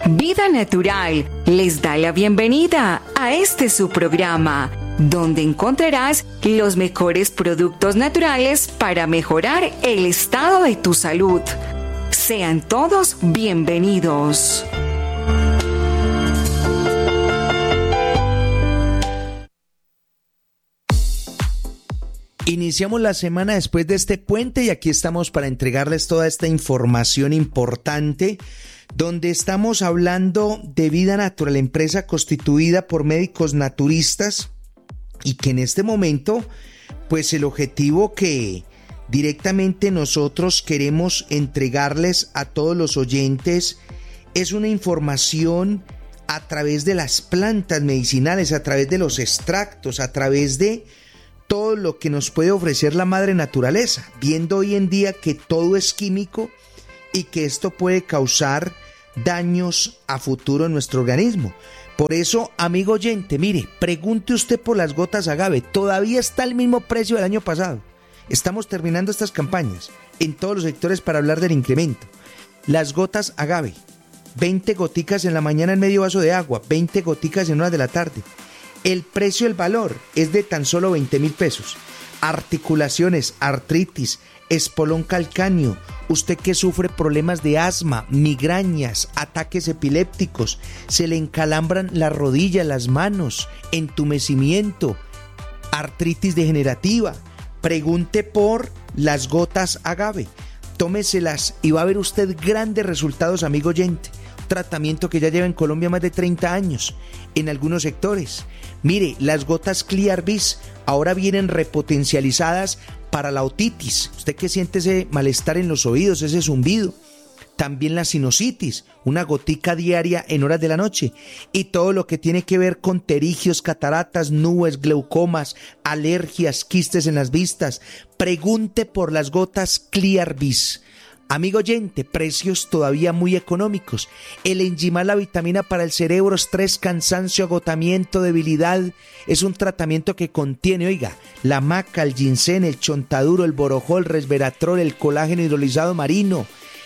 Vida Natural les da la bienvenida a este su programa, donde encontrarás los mejores productos naturales para mejorar el estado de tu salud. Sean todos bienvenidos. Iniciamos la semana después de este puente y aquí estamos para entregarles toda esta información importante, donde estamos hablando de Vida Natural, empresa constituida por médicos naturistas, y que en este momento, pues el objetivo que directamente nosotros queremos entregarles a todos los oyentes es una información a través de las plantas medicinales, a través de los extractos, a través de todo lo que nos puede ofrecer la madre naturaleza, viendo hoy en día que todo es químico y que esto puede causar daños a futuro en nuestro organismo. Por eso, amigo oyente, mire, pregunte usted por las gotas agave, todavía está el mismo precio del año pasado. Estamos terminando estas campañas en todos los sectores para hablar del incremento. Las gotas agave, 20 goticas en la mañana en medio vaso de agua, 20 goticas en horas de la tarde. El precio, el valor es de tan solo 20,000 pesos. Articulaciones, artritis, espolón calcáneo, usted que sufre problemas de asma, migrañas, ataques epilépticos, se le encalambran las rodillas, las manos, entumecimiento, artritis degenerativa, pregunte por las gotas agave. Tómeselas y va a ver usted grandes resultados, amigo oyente. Tratamiento que ya lleva en Colombia más de 30 años en algunos sectores. Mire, las gotas Clear-Bis ahora vienen repotencializadas para la otitis. Usted que siente ese malestar en los oídos, ese zumbido. También la sinusitis, una gotica diaria en horas de la noche. Y todo lo que tiene que ver con pterigios, cataratas, nubes, glaucomas, alergias, quistes en las vistas. Pregunte por las gotas Clear-Bis. Amigo oyente, precios todavía muy económicos. El Enzimal, la vitamina para el cerebro, estrés, cansancio, agotamiento, debilidad. Es un tratamiento que contiene, oiga, la maca, el ginseng, el chontaduro, el borojol, resveratrol, el colágeno hidrolizado marino.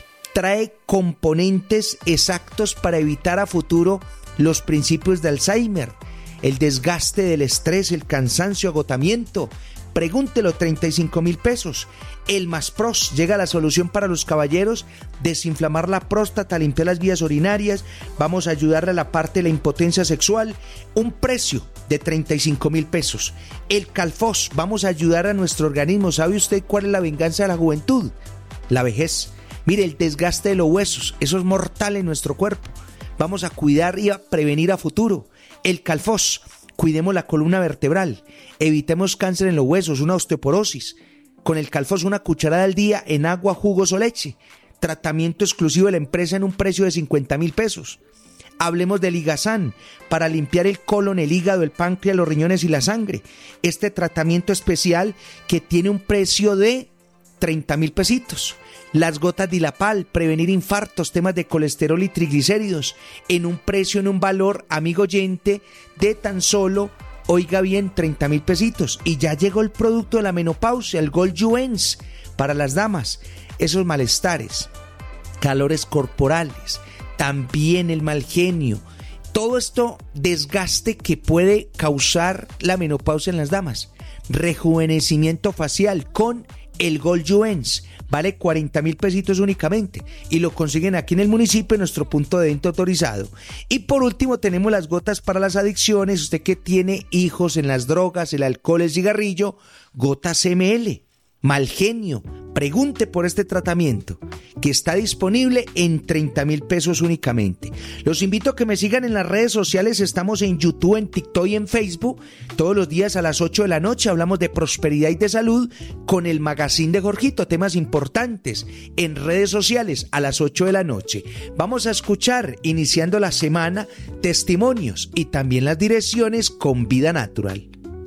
Trae componentes exactos para evitar a futuro los principios de Alzheimer, el desgaste del estrés, el cansancio, agotamiento. Pregúntelo, 35,000 pesos. El Maspros llega a la solución para los caballeros, desinflamar la próstata, limpiar las vías urinarias, vamos a ayudarle a la parte de la impotencia sexual, un precio de 35,000 pesos. El Calfos, vamos a ayudar a nuestro organismo. ¿Sabe usted cuál es la venganza de la juventud? La vejez. Mire, el desgaste de los huesos, eso es mortal en nuestro cuerpo. Vamos a cuidar y a prevenir a futuro. El Calfos, cuidemos la columna vertebral, evitemos cáncer en los huesos, una osteoporosis. Con el Calfos, una cucharada al día en agua, jugos o leche. Tratamiento exclusivo de la empresa en un precio de 50,000 pesos. Hablemos del Ligazán, para limpiar el colon, el hígado, el páncreas, los riñones y la sangre. Este tratamiento especial que tiene un precio de 30,000 pesitos. Las gotas Dilapal, prevenir infartos, temas de colesterol y triglicéridos, en un precio, en un valor, amigo oyente, de tan solo, oiga bien, 30,000 pesitos. Y ya llegó el producto de la menopausia, el Gold Juens, para las damas, esos malestares, calores corporales, también el mal genio, todo esto desgaste que puede causar la menopausia en las damas. Rejuvenecimiento facial con el Gold Juens, vale 40,000 pesitos únicamente y lo consiguen aquí en el municipio, en nuestro punto de venta autorizado. Y por último tenemos las gotas para las adicciones. Usted que tiene hijos en las drogas, el alcohol, el cigarrillo, gotas ML, mal genio, pregunte por este tratamiento que está disponible en 30,000 pesos únicamente. Los invito a que me sigan en las redes sociales. Estamos en YouTube, en TikTok y en Facebook. Todos los días a las 8 de la noche hablamos de prosperidad y de salud con el magazine de Jorgito, temas importantes en redes sociales a las 8 de la noche. Vamos a escuchar, iniciando la semana, testimonios y también las direcciones con Vida Natural.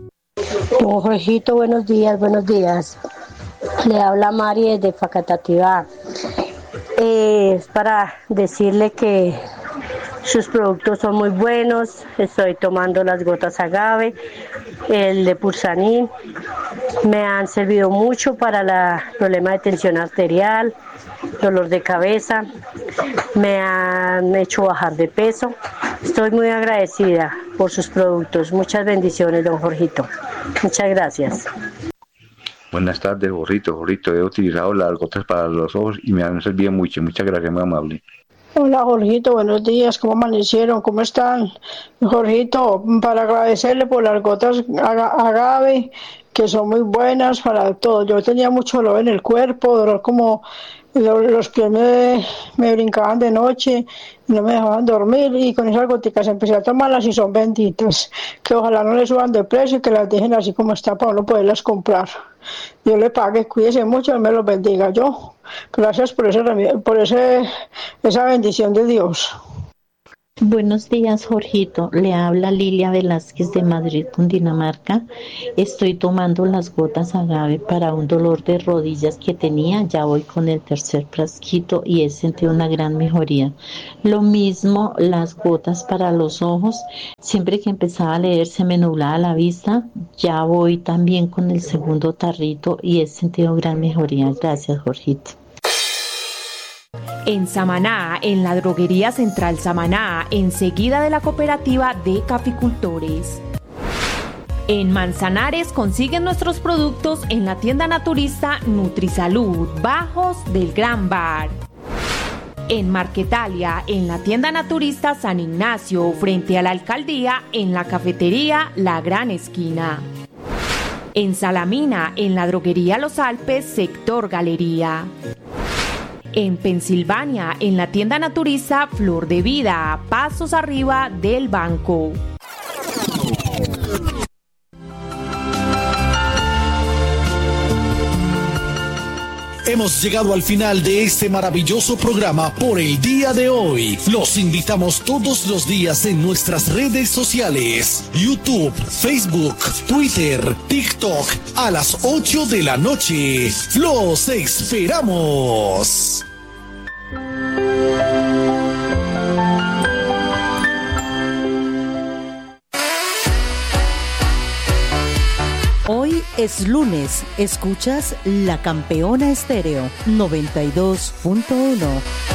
Don Jorgito, buenos días, buenos días. Le habla Mari desde Facatativá. Es para decirle que sus productos son muy buenos. Estoy tomando las gotas agave, el de Pursanin, Me han servido mucho para el problema de tensión arterial, dolor de cabeza, me han hecho bajar de peso. Estoy muy agradecida por sus productos. Muchas bendiciones, don Jorgito. Muchas gracias. Buenas tardes, Jorgito. He utilizado las gotas para los ojos y me han servido mucho. Muchas gracias, muy amable. Hola, Jorgito, buenos días. ¿Cómo amanecieron? ¿Cómo están? Jorgito, para agradecerle por las gotas Agave, que son muy buenas para todo. Yo tenía mucho dolor en el cuerpo, dolor como los pies me brincaban de noche y no me dejaban dormir, y con esas goticas empecé a tomarlas y son benditas. Que ojalá no le suban de precio y que las dejen así como está para uno poderlas comprar. Dios le pague, cuídese mucho, Dios me los bendiga. Gracias por esa bendición de Dios. Buenos días, Jorgito. Le habla Lilia Velázquez de Madrid, Cundinamarca. Estoy tomando las gotas Agave para un dolor de rodillas que tenía. Ya voy con el tercer frasquito y he sentido una gran mejoría. Lo mismo las gotas para los ojos. Siempre que empezaba a leer se me nublaba la vista. Ya voy también con el segundo tarrito y he sentido gran mejoría. Gracias, Jorgito. En Samaná, en la Droguería Central Samaná, enseguida de la Cooperativa de Caficultores. En Manzanares consiguen nuestros productos en la tienda naturista Nutrisalud, Bajos del Gran Bar. En Marquetalia, en la tienda naturista San Ignacio, frente a la alcaldía, en la cafetería La Gran Esquina. En Salamina, en la Droguería Los Alpes, sector Galería. En Pensilvania, en la tienda naturista Flor de Vida, pasos arriba del banco. Hemos llegado al final de este maravilloso programa por el día de hoy. Los invitamos todos los días en nuestras redes sociales: YouTube, Facebook, Twitter, TikTok, a las 8 de la noche. ¡Los esperamos! Hoy es lunes, escuchas La Campeona Estéreo 92.1.